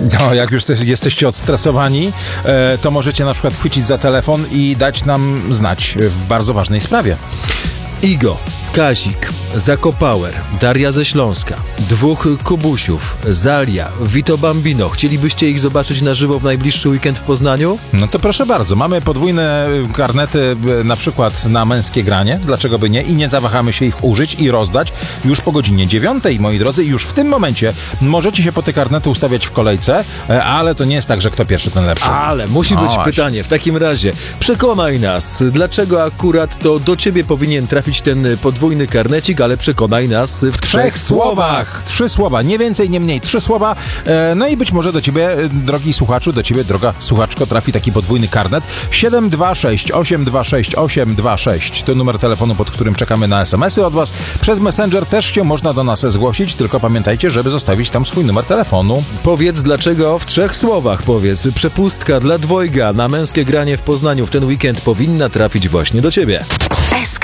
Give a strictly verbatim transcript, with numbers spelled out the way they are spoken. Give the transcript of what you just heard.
No, jak już jesteście odstresowani, to możecie na przykład chwycić za telefon i dać nam znać w bardzo ważnej sprawie. Igo, Kazik, Zakopauer, Daria ze Śląska, dwóch Kubusiów, Zalia, Vito Bambino. Chcielibyście ich zobaczyć na żywo w najbliższy weekend w Poznaniu? No to proszę bardzo. Mamy podwójne karnety na przykład na Męskie Granie. Dlaczego by nie? I nie zawahamy się ich użyć i rozdać już po godzinie dziewiątej, moi drodzy. Już w tym momencie możecie się po te karnety ustawiać w kolejce, ale to nie jest tak, że kto pierwszy, ten lepszy. Ale musi no być właśnie. pytanie. W takim razie przekonaj nas, dlaczego akurat to do ciebie powinien trafić ten podwójny karnecik, ale przekonaj nas w, W trzech słowach. Trzy słowa, nie więcej, nie mniej. Trzy słowa. E, no i być może do ciebie, drogi słuchaczu, do ciebie, droga słuchaczko, trafi taki podwójny karnet. siedem dwa sześć osiem dwa sześć osiem dwa sześć to numer telefonu, pod którym czekamy na es em esy od was. Przez Messenger też się można do nas zgłosić, tylko pamiętajcie, żeby zostawić tam swój numer telefonu. Powiedz dlaczego w trzech słowach. Powiedz, przepustka dla dwojga na Męskie Granie w Poznaniu w ten weekend powinna trafić właśnie do ciebie.